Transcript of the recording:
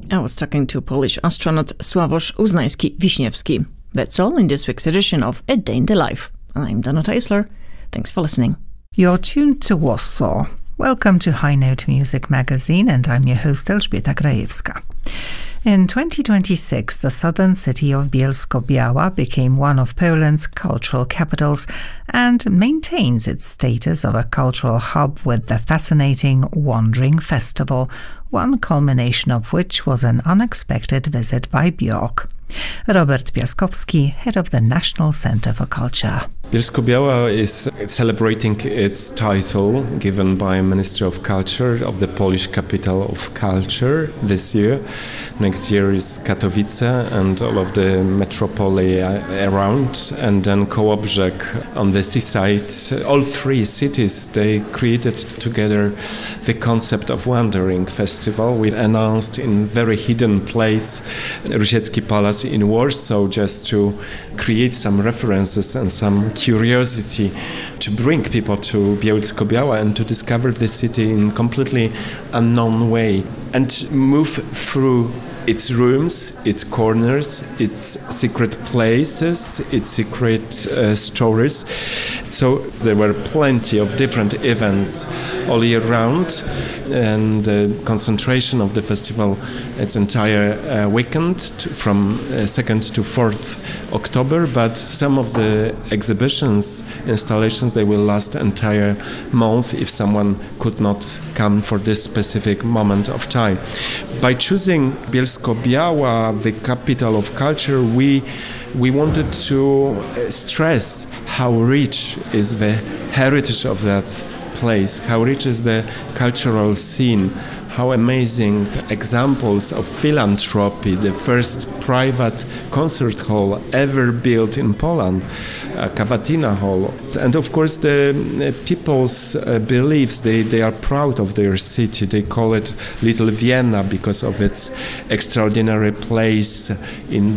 I was talking to Polish astronaut Sławosz Uznański-Wiśniewski. That's all in this week's edition of A Day in the Life. I'm Danuta Isler. Thanks for listening. You're tuned to Warsaw. Welcome to High Note Music Magazine, and I'm your host Elżbieta Grajewska. In 2026, the southern city of Bielsko-Biała became one of Poland's cultural capitals and maintains its status of a cultural hub with the fascinating Wandering Festival, one culmination of which was an unexpected visit by Björk. Robert Piaskowski, head of the National Center for Culture. Bielsko-Biała is celebrating its title given by Ministry of Culture of the Polish capital of culture this year. Next year is Katowice and all of the metropole around, and then Kołobrzeg on the seaside. All three cities, they created together the concept of Wandering Festival. We announced in very hidden place Rusiecki Palace in Warsaw, just to create some references and some curiosity to bring people to Bielsko-Biała and to discover the city in completely unknown way and move through its rooms, its corners, its secret places, its secret stories. So there were plenty of different events all year round, and the concentration of the festival, its entire weekend from 2nd to 4th October, but some of the exhibitions, installations, they will last entire month if someone could not come for this specific moment of time. By choosing Bielsko-Biała, the capital of culture, we wanted to stress how rich is the heritage of that place, how rich is the cultural scene, how amazing examples of philanthropy, the first private concert hall ever built in Poland, Cavatina Hall. And of course the people's beliefs, they are proud of their city. They call it Little Vienna because of its extraordinary place in